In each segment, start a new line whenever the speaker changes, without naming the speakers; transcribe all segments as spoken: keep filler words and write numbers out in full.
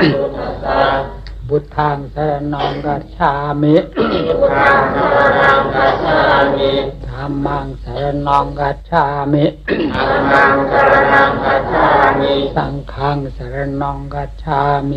พุทธังสรณังคัจฉามิธัมมังสรณังคัจฉามิสังฆังสรณังคัจฉามิ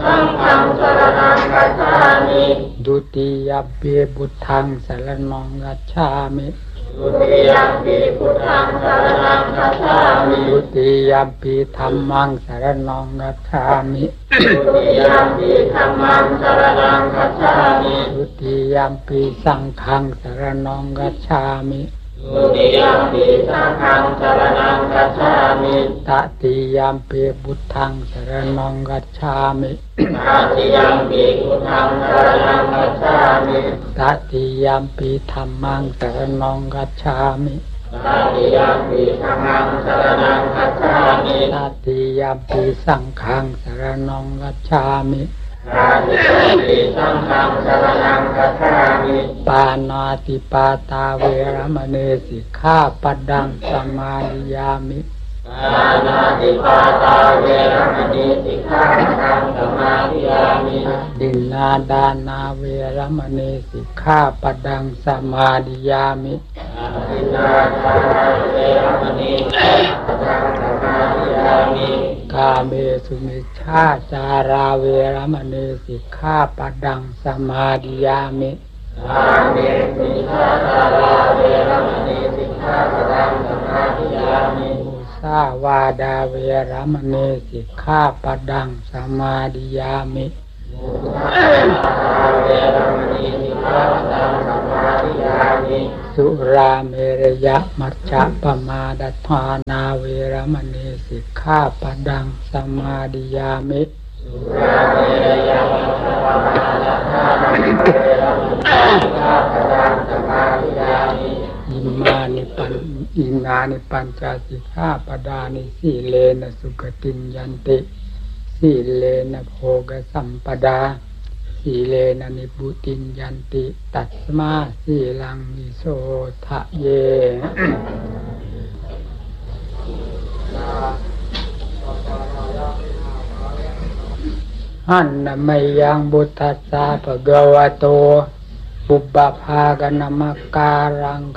ดุติยมปีพุทธังสรณังคัจฉามิดุติยมปีพุทธังสรณังคัจฉามิดุติยมปีธัมมังสรณังคัจฉามิดุติยมปีธัมมังสรณังคัจฉามิดุติยมปีสังฆังสรณังคัจฉามิดุติยมปีสังฆังสรณังคัจฉามิตติยมปีพุทธังสรณังคัจฉามิตติยมปีพุทธังสรณังคัจฉามิตติยมปีธัมมังสรณังคัจฉามิตติยมปีธัมมังสรณังคัจฉามิตติยมปีสังฆังสรณังคัจฉามิตติยมปีสังฆังสรณังคัจฉามิปานาติปาตาเวรมณีสิกขาปัดดังสมาธิยามิปานาติปาตาเวรมณีสิกขาปัดดังสมาธิยามิดินนาดานาเวรมณีสิกขาปัดดังสมาธิยามิดินนาดานาเวรมณีสิกขาปัดดังสมาธิยามิกาเมสุมิชฌาจาราเวรมณีสิกขาปัดดังสมาธิยามิกาเมสุมิชฌาจาราเวรมณีสิกขาปัดดังสมาธิยามิมุสาวาดาเวรมณีสิกขาปัดดังสมาธิยามิมุสาวาดาเวรมณีสิกขาปัดดังสมาธิยามิสุราเมรยมัจจปมาดัฏฐานาเวรมณีสิกขาปัดดังสมาธิยามิสุราเมรยมัจจปมาดัฏฐานาเวรมณีสิกขาปัดดังสมาธิยามิอิมานิปันอินานิปัญจสิกขาปดานิสีเลนะสุขติงยันติสีเลนะโภคสัมปดาสีเลนะนิพุติงยันติตัสมาสีลังนิโสทะเยหันนะไมยังบุตตัสสะภะคะวะโตปุปปภาคณมักการัง